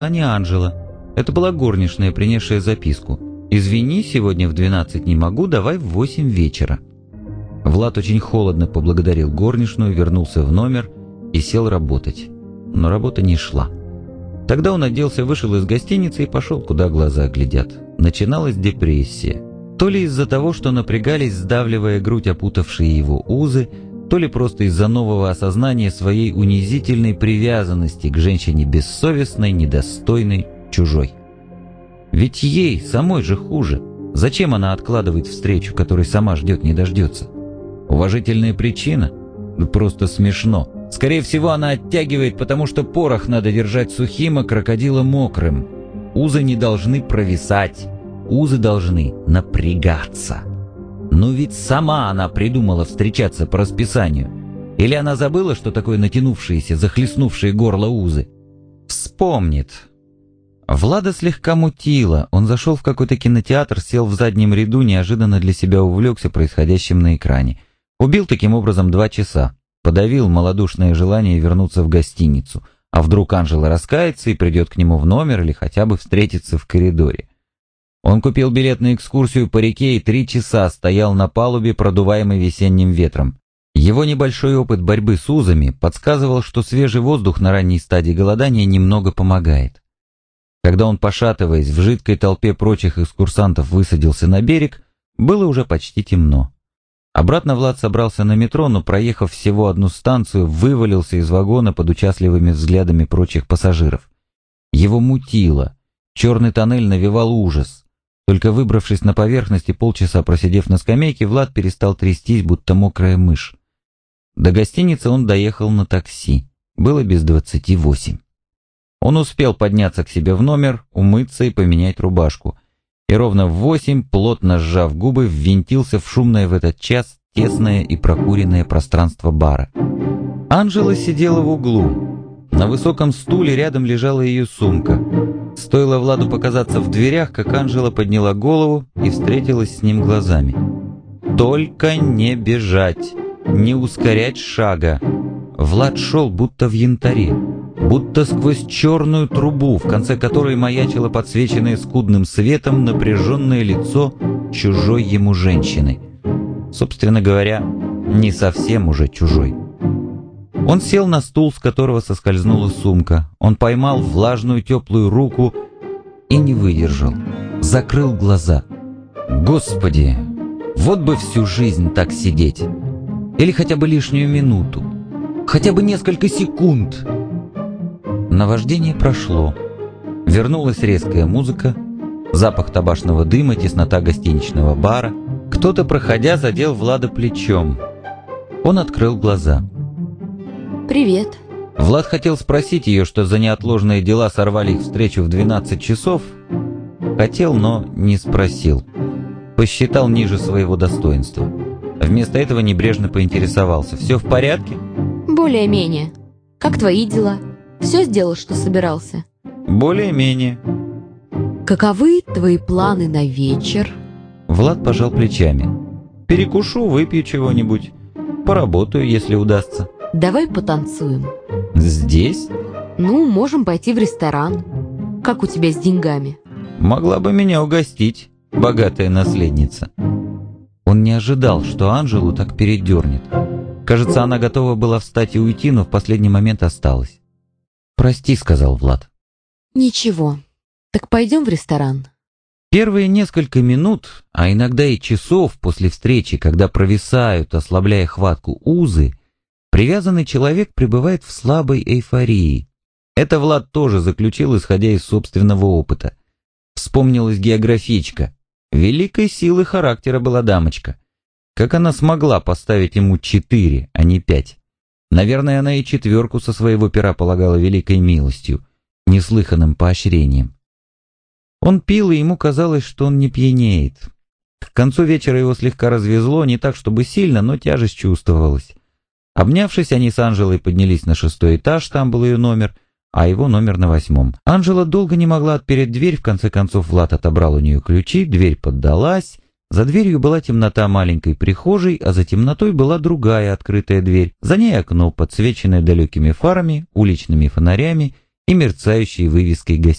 а не Анжела. Это была горничная, принесшая записку. «Извини, сегодня в 12 не могу, давай в 8 вечера». Влад очень холодно поблагодарил горничную, вернулся в номер и сел работать. Но работа не шла. Тогда он оделся, вышел из гостиницы и пошел, куда глаза глядят. Начиналась депрессия. То ли из-за того, что напрягались, сдавливая грудь опутавшие его узы, то ли просто из-за нового осознания своей унизительной привязанности к женщине бессовестной, недостойной, чужой. Ведь ей самой же хуже. Зачем она откладывает встречу, которой сама ждет не дождется? Уважительная причина? Да просто смешно. Скорее всего, она оттягивает, потому что порох надо держать сухим, а крокодила мокрым. Узы не должны провисать. Узы должны напрягаться. Но ведь сама она придумала встречаться по расписанию. Или она забыла, что такое натянувшиеся, захлестнувшие горло узы? Вспомнит. Влада слегка мутило. Он зашел в какой-то кинотеатр, сел в заднем ряду, неожиданно для себя увлекся происходящим на экране. Убил таким образом 2 часа. Подавил малодушное желание вернуться в гостиницу. А вдруг Анжела раскается и придет к нему в номер или хотя бы встретится в коридоре. Он купил билет на экскурсию по реке и 3 часа стоял на палубе, продуваемый весенним ветром. Его небольшой опыт борьбы с узами подсказывал, что свежий воздух на ранней стадии голодания немного помогает. Когда он, пошатываясь, в жидкой толпе прочих экскурсантов высадился на берег, было уже почти темно. Обратно Влад собрался на метро, но, проехав всего одну станцию, вывалился из вагона под участливыми взглядами прочих пассажиров. Его мутило. Черный тоннель навевал ужас. Только выбравшись на поверхность и полчаса просидев на скамейке, Влад перестал трястись, будто мокрая мышь. До гостиницы он доехал на такси. Было без 28. Он успел подняться к себе в номер, умыться и поменять рубашку. И ровно в 8, плотно сжав губы, ввинтился в шумное в этот час тесное и прокуренное пространство бара. Анжела сидела в углу. На высоком стуле рядом лежала ее сумка. Стоило Владу показаться в дверях, как Анжела подняла голову и встретилась с ним глазами. «Только не бежать, не ускорять шага». Влад шел будто в янтаре, будто сквозь черную трубу, в конце которой маячило подсвеченное скудным светом напряженное лицо чужой ему женщины. Собственно говоря, не совсем уже чужой. Он сел на стул, с которого соскользнула сумка. Он поймал влажную теплую руку и не выдержал. Закрыл глаза. Господи, вот бы всю жизнь так сидеть. Или хотя бы лишнюю минуту. Хотя бы несколько секунд. Наваждение прошло. Вернулась резкая музыка, запах табачного дыма, теснота гостиничного бара. Кто-то, проходя, задел Влада плечом. Он открыл глаза. «Привет». Влад хотел спросить ее, что за неотложные дела сорвали их встречу в 12 часов. Хотел, но не спросил. Посчитал ниже своего достоинства. Вместо этого небрежно поинтересовался. «Все в порядке?» «Более-менее. Как твои дела? Все сделал, что собирался?» «Более-менее». «Каковы твои планы на вечер?» Влад пожал плечами. «Перекушу, выпью чего-нибудь. Поработаю, если удастся». «Давай потанцуем». «Здесь?» «Ну, можем пойти в ресторан. Как у тебя с деньгами?» «Могла бы меня угостить, богатая наследница». Он не ожидал, что Анжелу так передернет. Кажется, она готова была встать и уйти, но в последний момент осталась. «Прости», — сказал Влад. «Ничего. Так пойдем в ресторан». Первые несколько минут, а иногда и часов после встречи, когда провисают, ослабляя хватку узы, привязанный человек пребывает в слабой эйфории. Это Влад тоже заключил, исходя из собственного опыта. Вспомнилась географичка. Великой силы характера была дамочка. Как она смогла поставить ему 4, а не 5? Наверное, она и 4 со своего пера полагала великой милостью, неслыханным поощрением. Он пил, и ему казалось, что он не пьянеет. К концу вечера его слегка развезло, не так чтобы сильно, но тяжесть чувствовалась. Обнявшись, они с Анжелой поднялись на 6-й этаж, там был ее номер, а его номер на 8-м. Анжела долго не могла отпереть дверь, в конце концов Влад отобрал у нее ключи, дверь поддалась. За дверью была темнота маленькой прихожей, а за темнотой была другая открытая дверь. За ней окно, подсвеченное далекими фарами, уличными фонарями и мерцающей вывеской гостиницы.